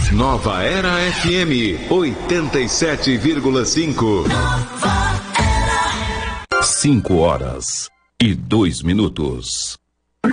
Nova Era FM 87,5. 5 horas e 2 minutos.